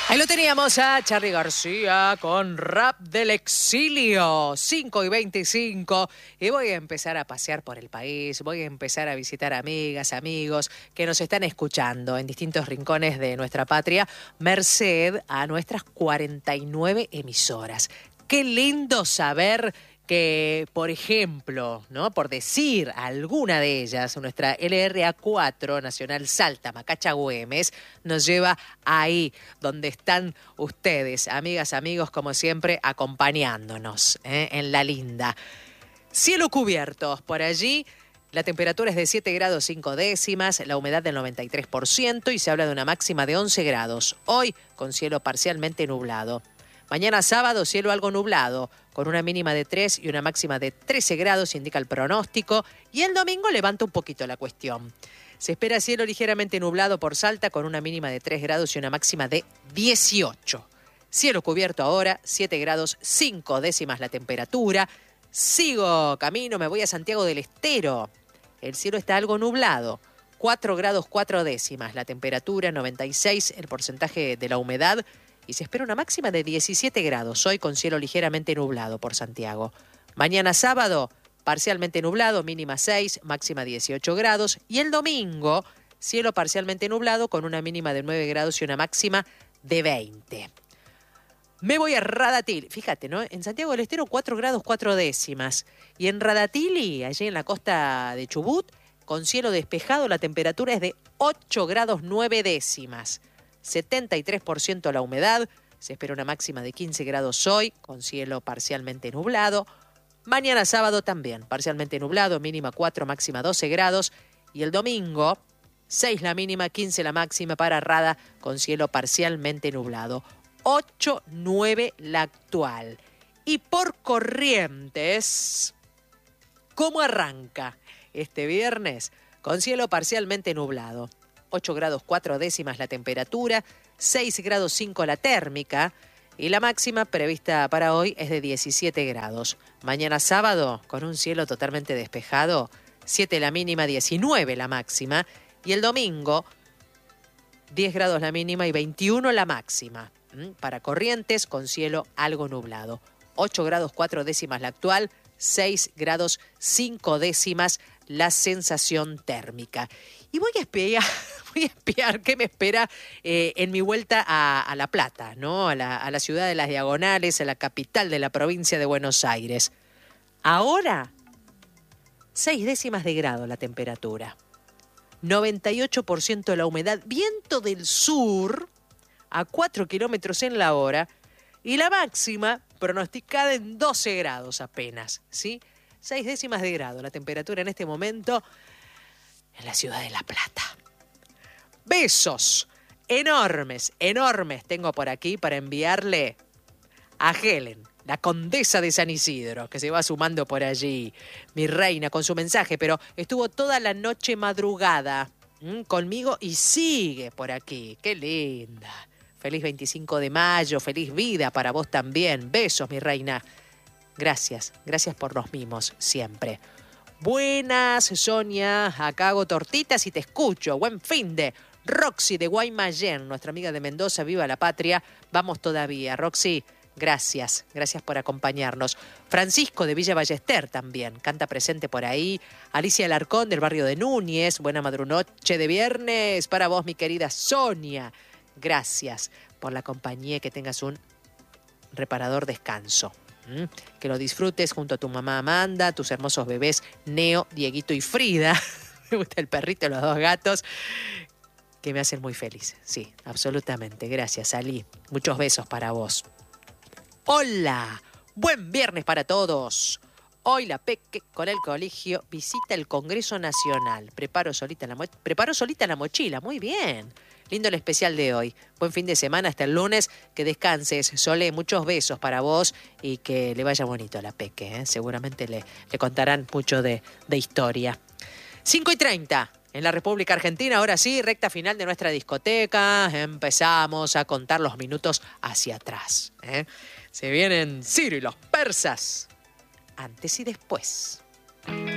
Ahí lo teníamos a Charly García con Rap del Exilio, 5:25. Y voy a empezar a pasear por el país, voy a empezar a visitar amigas, amigos que nos están escuchando en distintos rincones de nuestra patria, merced a nuestras 49 emisoras. Qué lindo saber que, por ejemplo, ¿no?, por decir alguna de ellas, nuestra LRA4 Nacional Salta, Macacha, Güemes, nos lleva ahí donde están ustedes, amigas, amigos, como siempre, acompañándonos, en la linda. Cielo cubierto por allí. La temperatura es de 7 grados 5 décimas, la humedad del 93% y se habla de una máxima de 11 grados. Hoy con cielo parcialmente nublado. Mañana sábado, cielo algo nublado, con una mínima de 3 y una máxima de 13 grados, indica el pronóstico. Y el domingo levanta un poquito la cuestión. Se espera cielo ligeramente nublado por Salta, con una mínima de 3 grados y una máxima de 18. Cielo cubierto ahora, 7 grados 5 décimas la temperatura. Sigo camino, me voy a Santiago del Estero. El cielo está algo nublado. 4 grados 4 décimas la temperatura, 96 el porcentaje de la humedad. Y se espera una máxima de 17 grados, hoy con cielo ligeramente nublado por Santiago. Mañana sábado, parcialmente nublado, mínima 6, máxima 18 grados. Y el domingo, cielo parcialmente nublado con una mínima de 9 grados y una máxima de 20. Me voy a Radatili. Fíjate, ¿no? En Santiago del Estero, 4 grados 4 décimas. Y en Radatili, allí en la costa de Chubut, con cielo despejado, la temperatura es de 8 grados 9 décimas. 73% la humedad, se espera una máxima de 15 grados hoy, con cielo parcialmente nublado. Mañana sábado también, parcialmente nublado, mínima 4, máxima 12 grados. Y el domingo, 6 la mínima, 15 la máxima para Rada, con cielo parcialmente nublado. 8, 9 la actual. Y por Corrientes, ¿cómo arranca este viernes? Con cielo parcialmente nublado. 8 grados 4 décimas la temperatura, 6 grados 5 la térmica y la máxima prevista para hoy es de 17 grados. Mañana sábado, con un cielo totalmente despejado, 7 la mínima, 19 la máxima. Y el domingo, 10 grados la mínima y 21 la máxima. Para Corrientes, con cielo algo nublado. 8 grados 4 décimas la actual, 6 grados 5 décimas la sensación térmica. Y voy a espiar qué me espera en mi vuelta a La Plata, ¿no? A la ciudad de las Diagonales, a la capital de la provincia de Buenos Aires. Ahora, 6 décimas de grado la temperatura. 98% la humedad, viento del sur a 4 kilómetros en la hora y la máxima pronosticada en 12 grados apenas, ¿sí? 6 décimas de grado la temperatura en este momento en la ciudad de La Plata. Besos enormes, enormes tengo por aquí para enviarle a Helen, la condesa de San Isidro, que se va sumando por allí, mi reina, con su mensaje, pero estuvo toda la noche madrugada conmigo y sigue por aquí. ¡Qué linda! Feliz 25 de mayo, feliz vida para vos también. Besos, mi reina. Gracias, gracias por los mimos siempre. Buenas, Sonia, acá hago tortitas y te escucho. Buen fin de Roxy de Guaymallén, nuestra amiga de Mendoza, viva la patria. Vamos todavía, Roxy, gracias, gracias por acompañarnos. Francisco de Villa Ballester también, canta presente por ahí. Alicia Alarcón del barrio de Núñez, buena madrunoche de viernes para vos, mi querida Sonia. Gracias por la compañía, que tengas un reparador descanso. Que lo disfrutes junto a tu mamá Amanda, tus hermosos bebés Neo, Dieguito y Frida. Me gusta el perrito y los 2 gatos, que me hacen muy feliz. Sí, absolutamente. Gracias, Ali. Muchos besos para vos. Hola, buen viernes para todos. Hoy la Peque con el colegio visita el Congreso Nacional. Preparo solita la mochila. Muy bien. Lindo el especial de hoy. Buen fin de semana hasta el lunes. Que descanses, Sole. Muchos besos para vos y que le vaya bonito a la Peque. Seguramente le contarán mucho de historia. 5:30 en la República Argentina. Ahora sí, recta final de nuestra discoteca. Empezamos a contar los minutos hacia atrás. Se vienen Ciro y los persas. Antes y después.